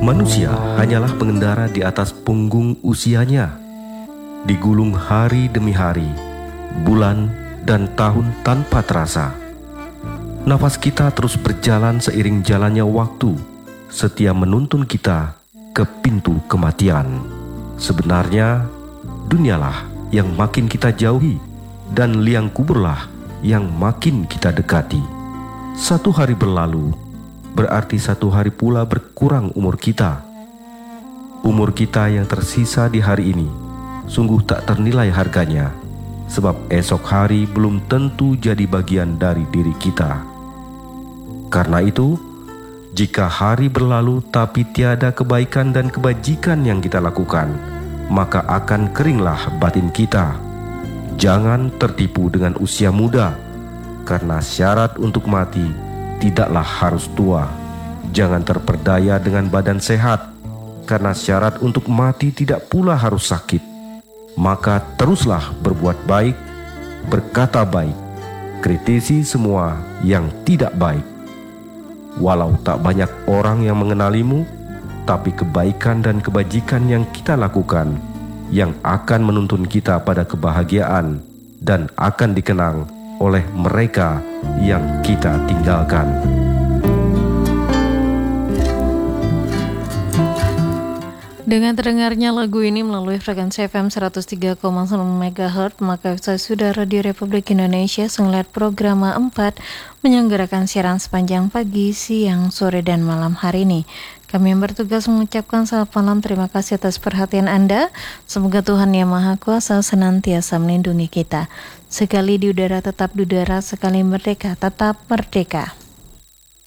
Manusia hanyalah pengendara di atas punggung usianya, digulung hari demi hari, bulan dan tahun tanpa terasa. Nafas kita terus berjalan seiring jalannya waktu, setia menuntun kita ke pintu kematian. Sebenarnya, dunialah yang makin kita jauhi, dan liang kuburlah yang makin kita dekati. Satu hari berlalu, berarti satu hari pula berkurang umur kita. Umur kita yang tersisa di hari ini sungguh tak ternilai harganya, sebab esok hari belum tentu jadi bagian dari diri kita. Karena itu, jika hari berlalu tapi tiada kebaikan dan kebajikan yang kita lakukan, maka akan keringlah batin kita. Jangan tertipu dengan usia muda, karena syarat untuk mati tidaklah harus tua. Jangan terperdaya dengan badan sehat, karena syarat untuk mati tidak pula harus sakit. Maka teruslah berbuat baik, berkata baik, kritisi semua yang tidak baik. Walau tak banyak orang yang mengenalimu, tapi kebaikan dan kebajikan yang kita lakukan yang akan menuntun kita pada kebahagiaan dan akan dikenang oleh mereka yang kita tinggalkan. Dengan terdengarnya lagu ini melalui frekuensi FM 103,9 MHz, maka saya sudah Radio Republik Indonesia Senglet Program 4 menyelenggarakan siaran sepanjang pagi, siang, sore, dan malam hari ini. Kami yang bertugas mengucapkan selamat malam, terima kasih atas perhatian Anda. Semoga Tuhan Yang Maha Kuasa senantiasa melindungi kita. Sekali di udara tetap di udara, sekali merdeka tetap merdeka.